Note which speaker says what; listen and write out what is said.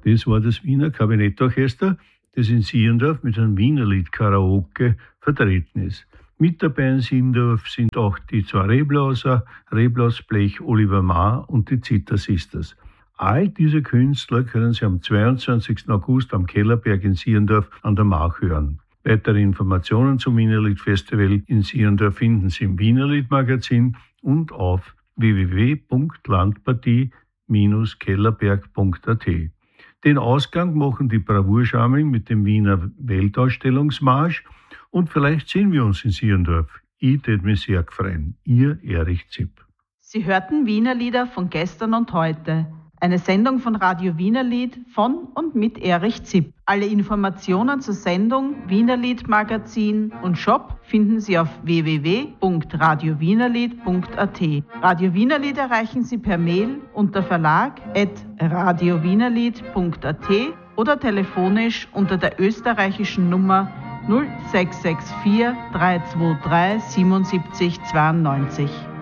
Speaker 1: Das war das Wiener Kabinettorchester, das in Sierndorf mit einem Wienerlied Karaoke vertreten ist. Mit dabei in Sierndorf sind auch die zwei Reblaser, Reblausblech, Oliver Maar und die Zither Sisters. All diese Künstler können Sie am 22. August am Kellerberg in Sierndorf an der Mach hören. Weitere Informationen zum Wienerlied-Festival in Sierndorf finden Sie im Wienerlied-Magazin und auf www.landpartie-kellerberg.at. Den Ausgang machen die Bravourschaming mit dem Wiener Weltausstellungsmarsch und vielleicht sehen wir uns in Sierndorf. Ich tät mich sehr freuen. Ihr Erich Zipp.
Speaker 2: Sie hörten Wienerlieder von gestern und heute. Eine Sendung von Radio Wienerlied von und mit Erich Zipp. Alle Informationen zur Sendung, Wienerlied Magazin und Shop finden Sie auf www.radiowienerlied.at. Radio Wienerlied erreichen Sie per Mail unter verlag@radiowienerlied.at oder telefonisch unter der österreichischen Nummer 0664 323 77 92.